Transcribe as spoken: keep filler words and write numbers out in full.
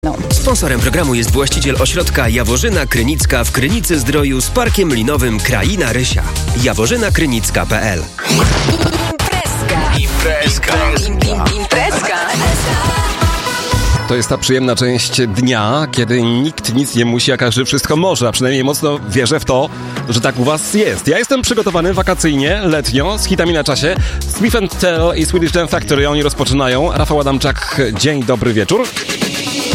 No. Sponsorem programu jest właściciel ośrodka Jaworzyna Krynicka w Krynicy Zdroju z parkiem linowym Kraina Rysia. jaworzyna krynicka kropka p l. Imprezka. Imprezka. Imprezka. To jest ta przyjemna część dnia, kiedy nikt nic nie musi, a każdy wszystko może, a przynajmniej mocno wierzę w to, że tak u was jest. Ja jestem przygotowany wakacyjnie, letnio, z hitami na czasie. Smith and Tell i Swedish Dance Factory, oni rozpoczynają. Rafał Adamczak, dzień dobry wieczór.